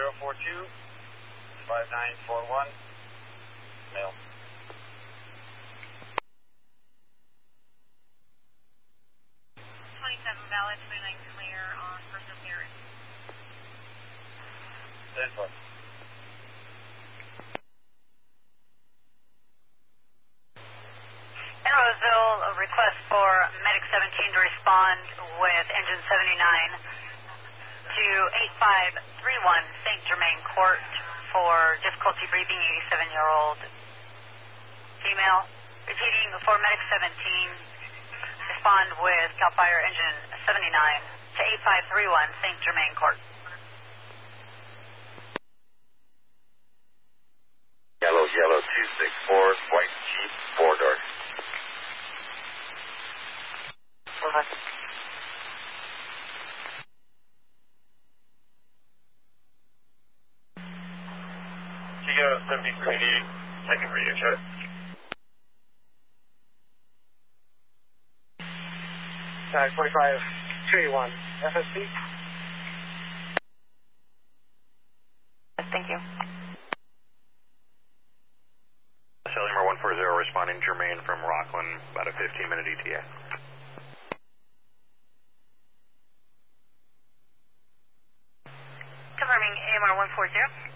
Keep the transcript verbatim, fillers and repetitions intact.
zero four two, five nine four one, mail. twenty-seven valid, twenty-nine clear on first appearance. ten foot. In Roseville, a request for Medic seventeen to respond with engine seventy-nine to eight five three one Saint Germain Court for difficulty breathing, eighty-seven-year-old female. Repeating, for Medic seventeen, respond with CAL FIRE engine seventy-nine to eight five three one Saint Germain Court. Yellow, yellow, two six four, white Jeep, four door. Okay. Chico seventy-three eighty, second radio check. Tag forty-five two eighty-one, F S C. Thank you. Cellular one four zero responding Germain from Rockland, about a fifteen minute E T A. Confirming A M R one four zero.